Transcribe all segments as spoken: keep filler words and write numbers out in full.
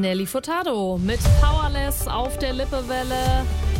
Nelly Furtado mit Powerless auf der Lippewelle.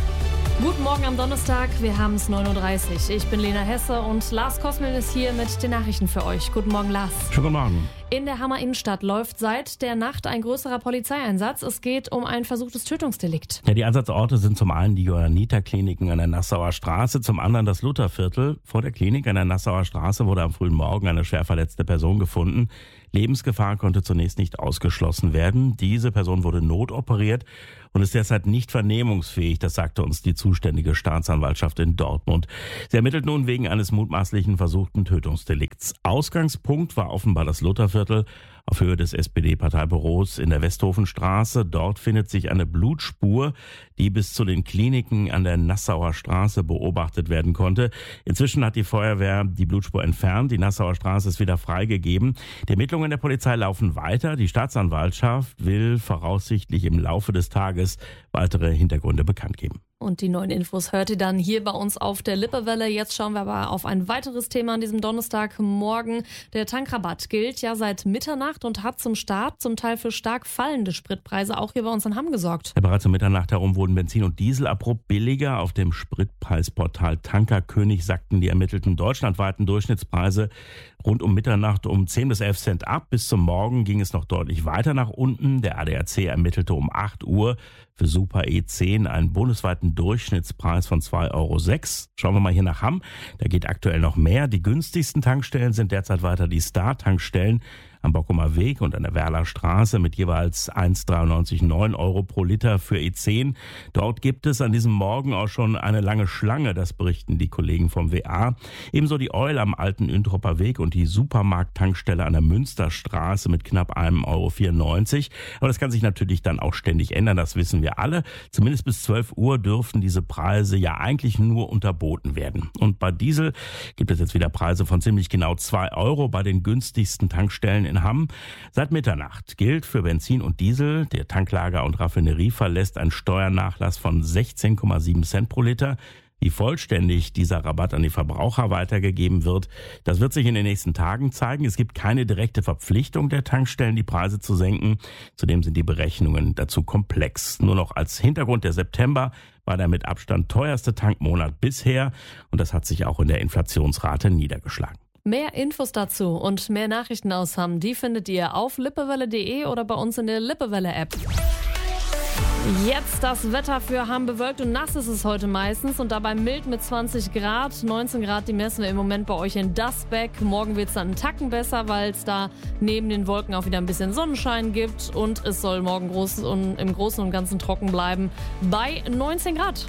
Guten Morgen am Donnerstag, wir haben es neun Uhr dreißig. Ich bin Lena Hesse und Lars Kosmel ist hier mit den Nachrichten für euch. Guten Morgen, Lars. Schönen guten Morgen. In der Hammer Innenstadt läuft seit der Nacht ein größerer Polizeieinsatz. Es geht um ein versuchtes Tötungsdelikt. Ja, die Einsatzorte sind zum einen die Johanniter-Kliniken an der Nassauer Straße, zum anderen das Lutherviertel. Vor der Klinik an der Nassauer Straße wurde am frühen Morgen eine schwer verletzte Person gefunden. Lebensgefahr konnte zunächst nicht ausgeschlossen werden. Diese Person wurde notoperiert und ist derzeit nicht vernehmungsfähig, das sagte uns die zuständige Staatsanwaltschaft in Dortmund. Sie ermittelt nun wegen eines mutmaßlichen versuchten Tötungsdelikts. Ausgangspunkt war offenbar das Lutherviertel auf Höhe des S P D-Parteibüros in der Westhofenstraße. Dort findet sich eine Blutspur, die bis zu den Kliniken an der Nassauer Straße beobachtet werden konnte. Inzwischen hat die Feuerwehr die Blutspur entfernt. Die Nassauer Straße ist wieder freigegeben. Die Ermittlungen der Polizei laufen weiter. Die Staatsanwaltschaft will voraussichtlich im Laufe des Tages weitere Hintergründe bekannt geben. Und die neuen Infos hört ihr dann hier bei uns auf der Lippewelle. Jetzt schauen wir aber auf ein weiteres Thema an diesem Donnerstagmorgen. Der Tankrabatt gilt ja seit Mitternacht und hat zum Start zum Teil für stark fallende Spritpreise auch hier bei uns in Hamm gesorgt. Ja, bereits um Mitternacht herum wurden Benzin und Diesel abrupt billiger. Auf dem Spritpreisportal Tankerkönig sackten die ermittelten deutschlandweiten Durchschnittspreise rund um Mitternacht um zehn bis elf Cent ab. Bis zum Morgen ging es noch deutlich weiter nach unten. Der A D A C ermittelte um acht Uhr für Super E zehn einen bundesweiten Durchschnittspreis von zwei Euro sechs. Schauen wir mal hier nach Hamm. Da geht aktuell noch mehr. Die günstigsten Tankstellen sind derzeit weiter die Star-Tankstellen am Bockumer Weg und an der Werler Straße mit jeweils eins Komma neunundneunzig neun Euro pro Liter für E zehn. Dort gibt es an diesem Morgen auch schon eine lange Schlange, das berichten die Kollegen vom W A. Ebenso die Eul am alten Üntropper Weg und die Supermarkt-Tankstelle an der Münsterstraße mit knapp einem Euro vierundneunzig. Aber das kann sich natürlich dann auch ständig ändern, das wissen wir alle. Zumindest bis zwölf Uhr dürfen diese Preise ja eigentlich nur unterboten werden. Und bei Diesel gibt es jetzt wieder Preise von ziemlich genau zwei Euro bei den günstigsten Tankstellen in Hamm. Seit Mitternacht gilt für Benzin und Diesel, der Tanklager und Raffinerie verlässt ein Steuernachlass von sechzehn Komma sieben Cent pro Liter. Wie vollständig dieser Rabatt an die Verbraucher weitergegeben wird, das wird sich in den nächsten Tagen zeigen. Es gibt keine direkte Verpflichtung der Tankstellen, die Preise zu senken. Zudem sind die Berechnungen dazu komplex. Nur noch als Hintergrund: der September war der mit Abstand teuerste Tankmonat bisher und das hat sich auch in der Inflationsrate niedergeschlagen. Mehr Infos dazu und mehr Nachrichten aus Hamm, die findet ihr auf lippewelle punkt de oder bei uns in der Lippewelle-App. Jetzt das Wetter für Hamm. Bewölkt und nass ist es heute meistens und dabei mild mit zwanzig Grad. neunzehn Grad, die messen wir im Moment bei euch in Dasbeck. Morgen wird es dann einen Tacken besser, weil es da neben den Wolken auch wieder ein bisschen Sonnenschein gibt. Und es soll morgen groß und im Großen und Ganzen trocken bleiben bei neunzehn Grad.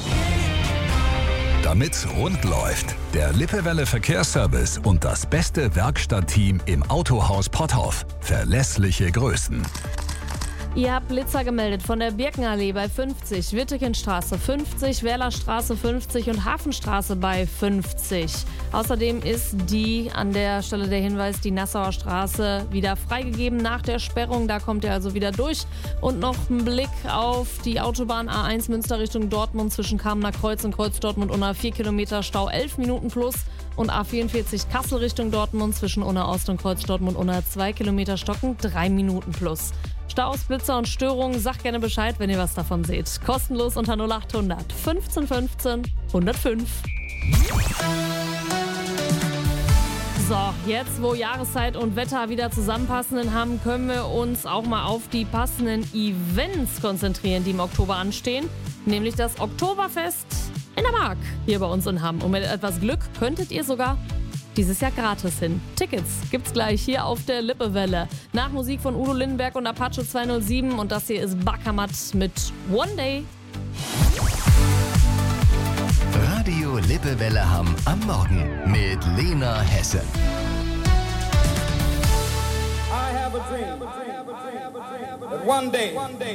Damit's rund läuft, der Lippewelle Verkehrsservice und das beste Werkstattteam im Autohaus Potthoff. Verlässliche Größen. Ihr habt Blitzer gemeldet von der Birkenallee bei fünfzig, Wittekindstraße fünfzig, Werlerstraße fünfzig und Hafenstraße bei fünfzig. Außerdem ist die, an der Stelle der Hinweis, die Nassauer Straße wieder freigegeben nach der Sperrung. Da kommt ihr also wieder durch. Und noch ein Blick auf die Autobahn A eins Münster Richtung Dortmund zwischen Kamener Kreuz und Kreuz Dortmund Unna vier Kilometer Stau, elf Minuten plus. Und A vierundvierzig Kassel Richtung Dortmund zwischen Unna Ost und Kreuz Dortmund Unna zwei Kilometer Stocken, drei Minuten plus. Staus, Blitzer und Störungen, sagt gerne Bescheid, wenn ihr was davon seht. Kostenlos unter null acht hundert fünfzehn fünfzehn hundertfünf. So, jetzt wo Jahreszeit und Wetter wieder zusammenpassen in Hamm, können wir uns auch mal auf die passenden Events konzentrieren, die im Oktober anstehen. Nämlich das Oktoberfest in der Mark hier bei uns in Hamm. Und mit etwas Glück könntet ihr sogar dieses Jahr gratis hin. Tickets gibt's gleich hier auf der Lippewelle. Nach Musik von Udo Lindenberg und Apache zweihundertsieben und das hier ist Baccamat mit One Day. Radio Lippewelle Hamm am Morgen mit Lena Hesse. I have a dream that one day